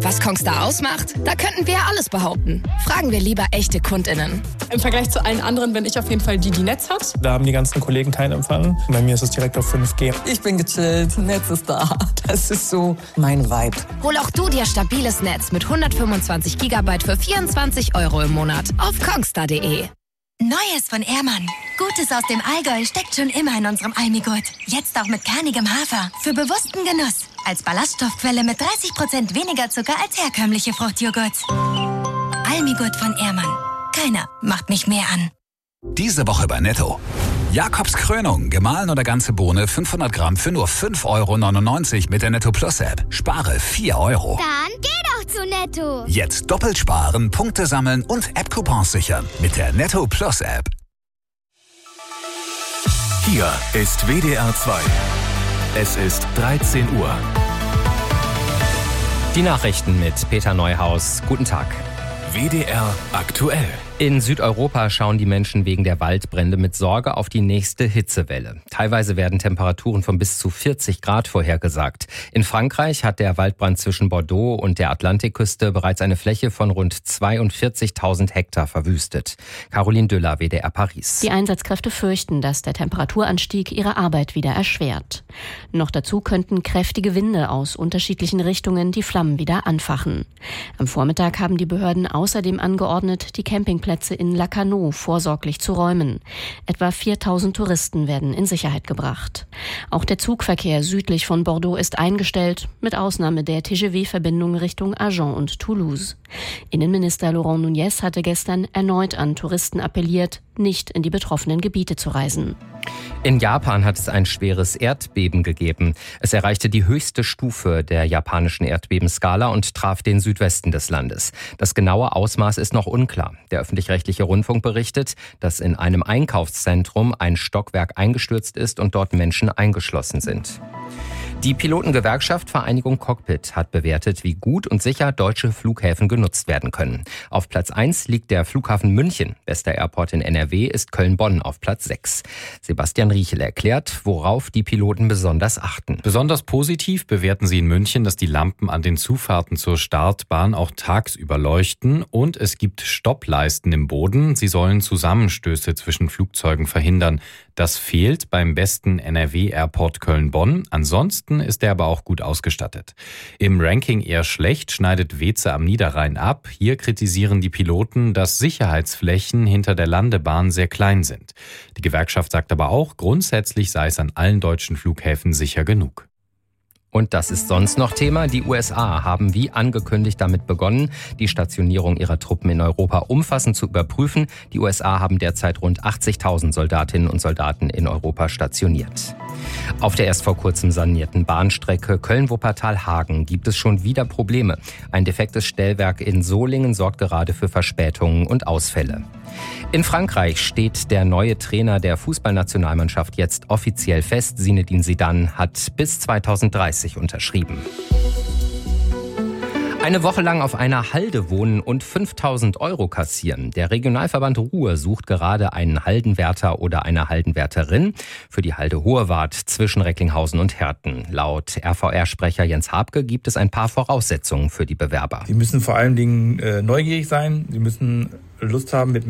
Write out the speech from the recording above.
Was Kongstar ausmacht? Da könnten wir alles behaupten. Fragen wir lieber echte KundInnen. Im Vergleich zu allen anderen bin ich auf jeden Fall die Netz hat. Da haben die ganzen Kollegen keinen Empfang. Bei mir ist es direkt auf 5G. Ich bin gechillt, Netz ist da. Das ist so mein Vibe. Hol auch du dir stabiles Netz mit 125 GB für 24 € im Monat auf kongstar.de. Neues von Ehrmann. Gutes aus dem Allgäu steckt schon immer in unserem Almigurt. Jetzt auch mit kernigem Hafer. Für bewussten Genuss. Als Ballaststoffquelle mit 30% weniger Zucker als herkömmliche Fruchtjoghurts. Almigurt von Ehrmann. Keiner macht mich mehr an. Diese Woche bei Netto. Jakobs Krönung, gemahlen oder ganze Bohne, 500 Gramm für nur 5,99 € mit der Netto Plus App. Spare 4 €. Dann geh doch zu Netto. Jetzt doppelt sparen, Punkte sammeln und App-Coupons sichern mit der Netto Plus App. Hier ist WDR 2. Es ist 13 Uhr. Die Nachrichten mit Peter Neuhaus. Guten Tag. WDR aktuell. In Südeuropa schauen die Menschen wegen der Waldbrände mit Sorge auf die nächste Hitzewelle. Teilweise werden Temperaturen von bis zu 40 Grad vorhergesagt. In Frankreich hat der Waldbrand zwischen Bordeaux und der Atlantikküste bereits eine Fläche von rund 42.000 Hektar verwüstet. Caroline Düller, WDR Paris. Die Einsatzkräfte fürchten, dass der Temperaturanstieg ihre Arbeit wieder erschwert. Noch dazu könnten kräftige Winde aus unterschiedlichen Richtungen die Flammen wieder anfachen. Am Vormittag haben die Behörden außerdem angeordnet, die Campingplätze in Lacanau vorsorglich zu räumen. Etwa 4.000 Touristen werden in Sicherheit gebracht. Auch der Zugverkehr südlich von Bordeaux ist eingestellt, mit Ausnahme der TGV-Verbindung Richtung Agen und Toulouse. Innenminister Laurent Nunez hatte gestern erneut an Touristen appelliert, nicht in die betroffenen Gebiete zu reisen. In Japan hat es ein schweres Erdbeben gegeben. Es erreichte die höchste Stufe der japanischen Erdbebenskala und traf den Südwesten des Landes. Das genaue Ausmaß ist noch unklar. Der öffentlich-rechtliche Rundfunk berichtet, dass in einem Einkaufszentrum ein Stockwerk eingestürzt ist und dort Menschen eingeschlossen sind. Die Pilotengewerkschaft Vereinigung Cockpit hat bewertet, wie gut und sicher deutsche Flughäfen genutzt werden können. Auf Platz 1 liegt der Flughafen München. Bester Airport in NRW ist Köln-Bonn auf Platz 6. Sebastian Riechel erklärt, worauf die Piloten besonders achten. Besonders positiv bewerten sie in München, dass die Lampen an den Zufahrten zur Startbahn auch tagsüber leuchten und es gibt Stoppleisten im Boden. Sie sollen Zusammenstöße zwischen Flugzeugen verhindern. Das fehlt beim besten NRW-Airport Köln-Bonn. Ansonsten ist er aber auch gut ausgestattet. Im Ranking eher schlecht schneidet Weeze am Niederrhein ab. Hier kritisieren die Piloten, dass Sicherheitsflächen hinter der Landebahn sehr klein sind. Die Gewerkschaft sagt aber auch, grundsätzlich sei es an allen deutschen Flughäfen sicher genug. Und das ist sonst noch Thema. Die USA haben wie angekündigt damit begonnen, die Stationierung ihrer Truppen in Europa umfassend zu überprüfen. Die USA haben derzeit rund 80.000 Soldatinnen und Soldaten in Europa stationiert. Auf der erst vor kurzem sanierten Bahnstrecke Köln-Wuppertal-Hagen gibt es schon wieder Probleme. Ein defektes Stellwerk in Solingen sorgt gerade für Verspätungen und Ausfälle. In Frankreich steht der neue Trainer der Fußballnationalmannschaft jetzt offiziell fest. Zinedine Zidane hat bis 2030 unterschrieben. Eine Woche lang auf einer Halde wohnen und 5.000 € kassieren. Der Regionalverband Ruhr sucht gerade einen Haldenwärter oder eine Haldenwärterin für die Halde Hohewart zwischen Recklinghausen und Herten. Laut RVR-Sprecher Jens Habke gibt es ein paar Voraussetzungen für die Bewerber. Sie müssen vor allen Dingen neugierig sein. Sie müssen Lust haben, mit